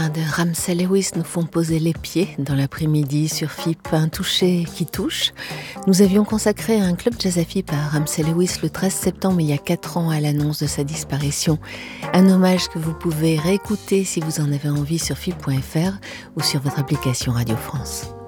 souvenirs de Ramsey Lewis nous font poser les pieds dans l'après-midi sur FIP, un toucher qui touche. Nous avions consacré un club jazz à FIP à Ramsey Lewis le 13 septembre il y a 4 ans à l'annonce de sa disparition. Un hommage que vous pouvez réécouter si vous en avez envie sur FIP.fr ou sur votre application Radio France.